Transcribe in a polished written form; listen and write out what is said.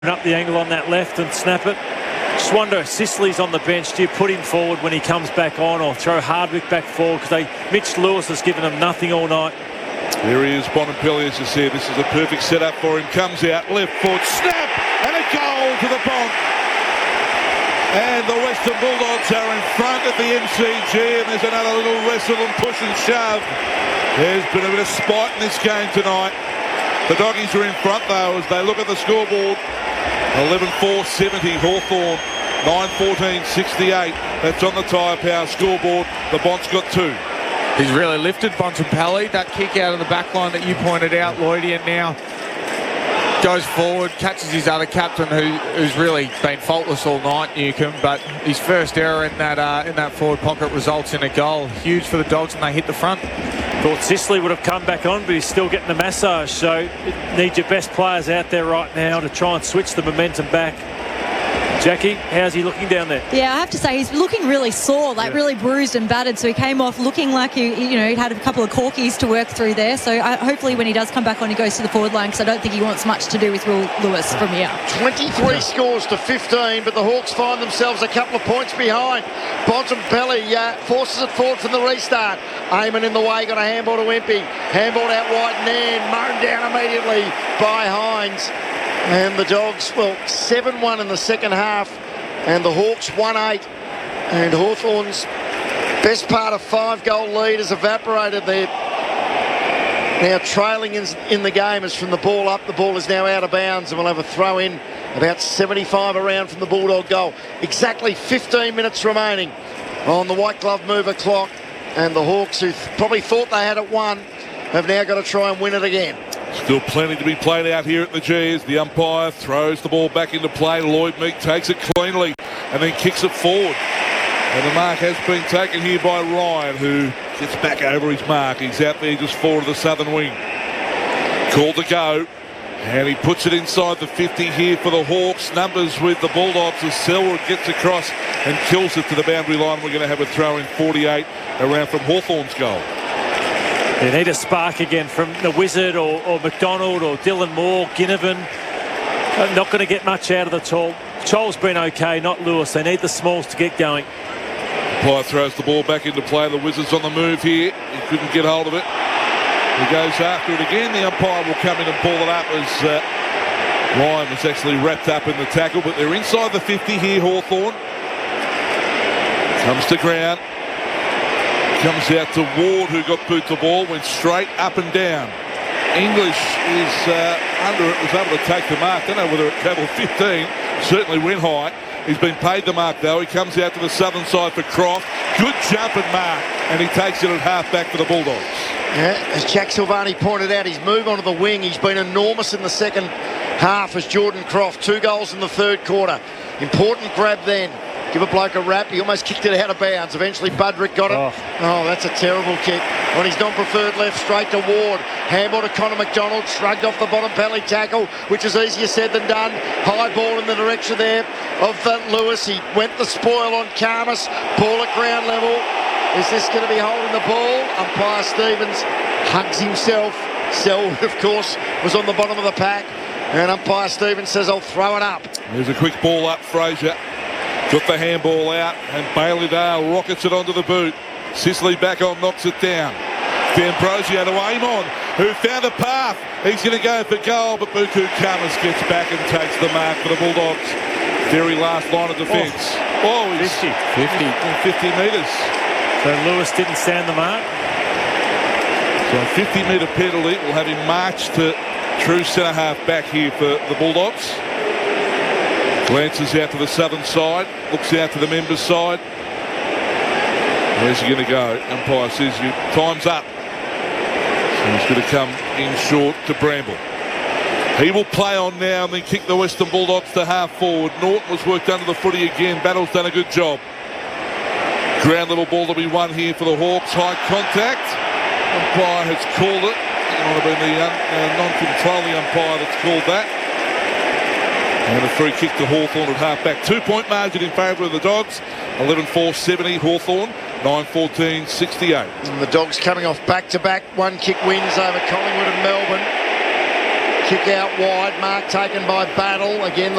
up the angle on that left and snap it. Just wonder if Sicily's on the bench, do you put him forward when he comes back on or throw Hardwick back forward? Because Mitch Lewis has given him nothing all night. There he is, Bontempelli, as you said. This is a perfect setup for him. Comes out, left foot, snap, and a goal to the Bont. And the Western Bulldogs are in front of the MCG, and there's another little wrestle and push and shove. There's been a bit of spite in this game tonight. The Doggies are in front, though, as they look at the scoreboard. 11-4-70 Hawthorn, 9-14-68. That's on the Tyre Power scoreboard. The Bont's got 2. He's really lifted Bontempelli. That kick out of the back line that you pointed out, Lloydie, and now goes forward, catches his other captain who's really been faultless all night, Newcombe, but his first error in that forward pocket results in a goal. Huge for the Dogs, and they hit the front. Thought Sicily would have come back on, but he's still getting a massage, so you need your best players out there right now to try and switch the momentum back. Jackie, how's he looking down there? Yeah, I have to say he's looking really sore, really bruised and battered. So he came off looking like he'd had a couple of corkies to work through there. So hopefully when he does come back on, he goes to the forward line, because I don't think he wants much to do with Will Lewis from here. 23 scores to 15, but the Hawks find themselves a couple of points behind. Bontempelli forces it forward from the restart. Eamon in the way, got a handball to Impey. Handball out wide and in, mown down immediately by Hines. And the Dogs, 7-1 in the second half, and the Hawks 1-8. And Hawthorn's best part of 5-goal lead has evaporated. They're now trailing in the game as from the ball up. The ball is now out of bounds, and we'll have a throw in about 75 around from the Bulldog goal. Exactly 15 minutes remaining on the white glove mover clock, and the Hawks, who probably thought they had it won, have now got to try and win it again. Still plenty to be played out here at the G as the umpire throws the ball back into play. Lloyd Meek takes it cleanly and then kicks it forward. And the mark has been taken here by Ryan, who gets back over his mark. He's out there just forward of the southern wing. Called to go. And he puts it inside the 50 here for the Hawks. Numbers with the Bulldogs as Selwood gets across and kills it to the boundary line. We're going to have a throw in 48 around from Hawthorn's goal. They need a spark again from the Wizard or McDonald or Dylan Moore, Ginnivan. Not going to get much out of the Tall. Chol's been okay, not Lewis. They need the smalls to get going. Pye throws the ball back into play. The Wizards on the move here. He couldn't get hold of it. He goes after it again. The umpire will come in and pull it up as Ryan was actually wrapped up in the tackle. But they're inside the 50 here, Hawthorn. Comes to ground. Comes out to Ward, who got boot the ball, went straight up and down. English is under it, was able to take the mark. Don't know whether it travelled 15, certainly went high. He's been paid the mark, though. He comes out to the southern side for Croft. Good jump and mark, and he takes it at half back for the Bulldogs. Yeah, as Jack Silvani pointed out, his move onto the wing, he's been enormous in the second half as Jordan Croft. 2 goals in the third quarter. Important grab then. Give a bloke a rap. He almost kicked it out of bounds. Eventually Budrick got it. Oh, that's a terrible kick. On his non-preferred left, straight to Ward. Handball to Connor McDonald. Shrugged off the Bontempelli tackle, which is easier said than done. High ball in the direction there of Lewis. He went the spoil on Karmas. Ball at ground level. Is this going to be holding the ball? Umpire Stevens hugs himself. Selwood, of course, was on the bottom of the pack. And Umpire Stevens says, I'll throw it up. There's a quick ball up, Fraser. Got the handball out, and Bailey Dale rockets it onto the boot. Sicily back on, knocks it down. D'Ambrosio to Amon, who found a path. He's going to go for goal, but Buku Kamas gets back and takes the mark for the Bulldogs. Very last line of defence. He's 50 metres. So Lewis didn't stand the mark. So a 50-metre penalty will have him march to true centre-half back here for the Bulldogs. Glances out to the southern side, looks out to the members' side. Where's he going to go? Umpire says time's up. So he's going to come in short to Bramble. He will play on now and then kick the Western Bulldogs to half forward. Norton was worked under the footy again. Battle's done a good job. Ground level ball to be won here for the Hawks. High contact. Umpire has called it. It might have been the non-controlling umpire that's called that. And a free kick to Hawthorn at half-back. 2-point margin in favour of the Dogs. 11-4-70 Hawthorn. 9-14-68. And the Dogs coming off back-to-back one-kick wins over Collingwood and Melbourne. Kick out wide, mark taken by Battle. Again,